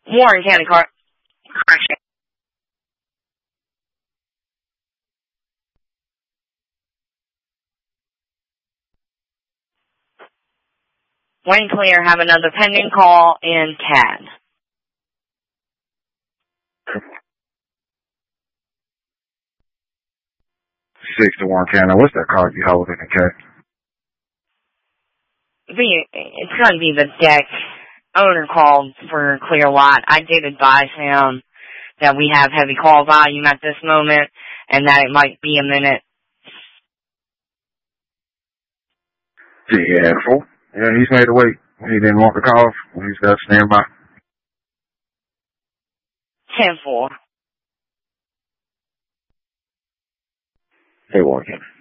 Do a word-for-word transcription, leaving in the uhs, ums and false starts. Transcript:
Warren County Car Correction. Wayne Clear have another pending call in C A D. Six to Warren County. What's that call you holding in the Be, it's going to be the deck owner called for Clearwater. I did advise him that we have heavy call volume at this moment and that it might be a minute. Yeah, fool. Yeah, he's made a wait. He didn't want the call. He's got to stand by. ten four. Hey, Warren County.